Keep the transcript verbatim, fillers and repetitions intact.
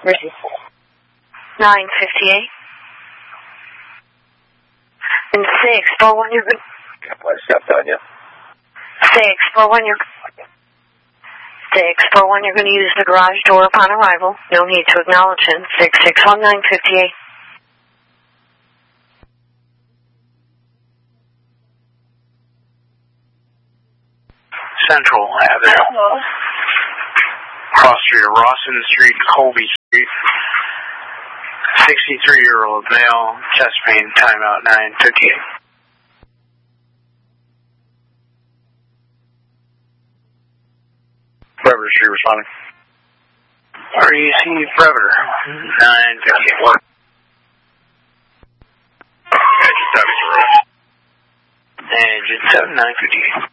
nine fifty-eight. And six four one, you're good. Six four one, you're Six four one, you're going to use the garage door upon arrival. No need to acknowledge him. Six six one nine fifty eight. Central Avenue. Cross Street of Rawson Street, Colby Street. sixty-three-year-old male, chest pain, timeout nine fifty-eight. Brever Street responding. R E C Brever, nine fifty-eight. Engine seven, nine fifty-eight.